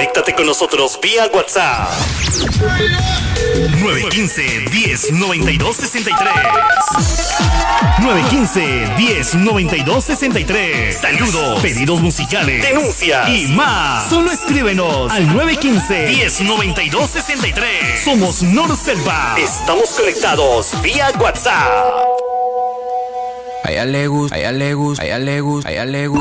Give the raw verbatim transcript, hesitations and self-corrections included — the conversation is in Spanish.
Conéctate con nosotros vía WhatsApp. nueve uno cinco, diez, noventa y dos, sesenta y tres. nueve uno cinco, diez, noventa y dos, sesenta y tres. Saludos, pedidos musicales, denuncias y más. Solo escríbenos al nueve uno cinco, diez, noventa y dos, sesenta y tres. Somos Norselva. Estamos conectados vía WhatsApp. A ella le gusta, a ella le gusta, a ella le gusta, a ella le gusta.